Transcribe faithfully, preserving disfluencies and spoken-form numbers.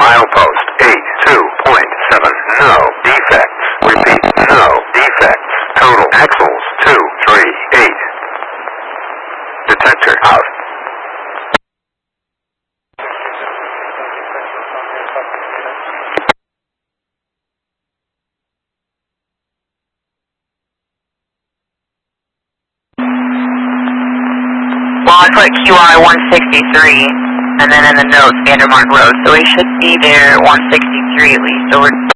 Milepost eight two point seven, no defects. Repeat, no defects. Total axles two three eight. Detector out. Well, I put Q I one sixty-three, and then in the notes, Vandermark Road, so we should be there at one sixty-three at least, over